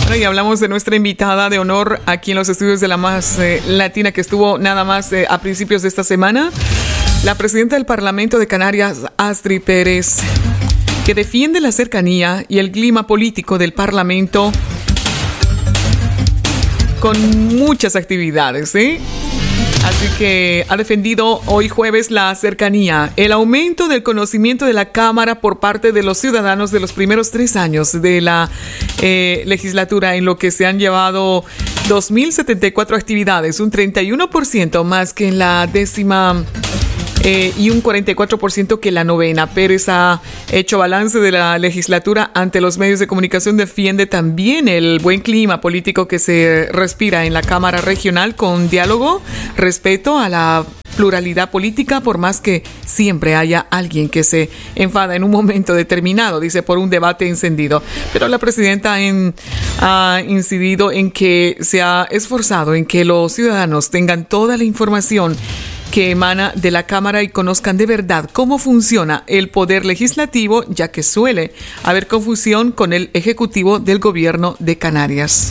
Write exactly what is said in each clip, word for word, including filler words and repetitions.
Bueno, y hablamos de nuestra invitada de honor aquí en los estudios de La Más eh, Latina, que estuvo nada más eh, a principios de esta semana. La presidenta del Parlamento de Canarias, Astrid Pérez, que defiende la cercanía y el clima político del Parlamento con muchas actividades, ¿eh? Así que ha defendido hoy jueves la cercanía, el aumento del conocimiento de la Cámara por parte de los ciudadanos de los primeros tres años de la eh, legislatura, en lo que se han llevado dos mil setenta y cuatro actividades, un treinta y uno por ciento más que en la décima eh, y un cuarenta y cuatro por ciento que la novena. Pérez ha hecho balance de la legislatura ante los medios de comunicación. Defiende también el buen clima político que se respira en la Cámara Regional, con diálogo, respeto a la pluralidad política, por más que siempre haya alguien que se enfada en un momento determinado, dice, por un debate encendido. Pero la presidenta ha, en, ha incidido en que se ha esforzado en que los ciudadanos tengan toda la información que emana de la Cámara y conozcan de verdad cómo funciona el poder legislativo, ya que suele haber confusión con el ejecutivo del gobierno de Canarias.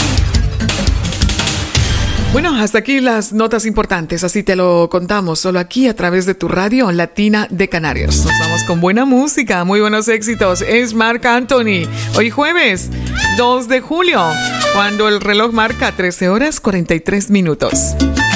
Bueno, hasta aquí las notas importantes, así te lo contamos, solo aquí a través de tu radio Latina de Canarias. Nos vamos con buena música, muy buenos éxitos. Es Marc Anthony, hoy jueves dos de julio, cuando el reloj marca trece horas cuarenta y tres minutos.